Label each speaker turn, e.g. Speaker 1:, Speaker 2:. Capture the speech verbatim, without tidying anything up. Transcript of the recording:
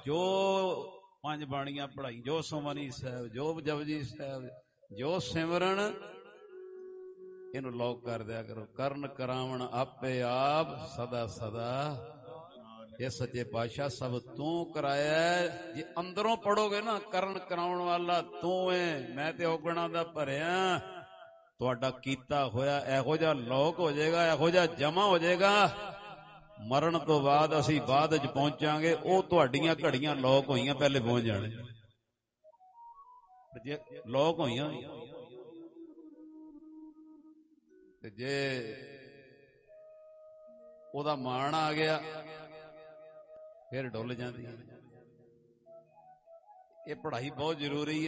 Speaker 1: ਜੋ ਪੰਜ ਬਾਣੀਆਂ ਪੜ੍ਹਾਈ, ਜੋ ਸੁਖਮਨੀ ਸਾਹਿਬ, ਜੋ ਜਪਜੀ ਸਾਹਿਬ, ਜੋ ਸਿਮਰਨ, ਇਹਨੂੰ ਲੋਕ ਕਰ ਦਿਆ ਕਰੋ। ਕਰਨ ਕਰਾਵਣ ਆਪੇ ਆਪ ਸਦਾ ਸਦਾ, ਇਹ ਸੱਚੇ ਪਾਤਸ਼ਾਹ ਸਭ ਤੂੰ ਕਰਾਇਆ। ਜੇ ਅੰਦਰੋਂ ਪੜੋਗੇ ਨਾ, ਕਰਨ ਕਰਾਉਣ ਵਾਲਾ ਤੂੰ ਏ, ਮੈਂ ਤੇ ਔਗਣਾ ਦਾ ਭਰਿਆ। ਤੁਹਾਡਾ ਕੀਤਾ ਹੋਇਆ ਇਹੋ ਜਿਹਾ ਲੋਕ ਹੋ ਜਾਏਗਾ, ਇਹੋ ਜਿਹਾ ਜਮਾ ਹੋ ਜਾਏਗਾ, ਮਰਨ ਤੋਂ ਬਾਅਦ ਅਸੀਂ ਬਾਅਦ ਚ ਪਹੁੰਚਾਂਗੇ। ਉਹ ਤੁਹਾਡੀਆਂ ਘੜੀਆਂ ਲੋਕ ਹੋਈਆਂ, ਪਹਿਲੇ ਪਹੁੰਚ ਜਾਣੇ। ਜੇ ਲੋਕ ਹੋਈਆਂ ਤੇ ਜੇ ਉਹਦਾ ਮਾਣ ਆ ਗਿਆ ਫਿਰ ਡੁੱਲ ਜਾਂਦੀ। ਇਹ ਪੜ੍ਹਾਈ ਬਹੁਤ ਜ਼ਰੂਰੀ ਹੈ।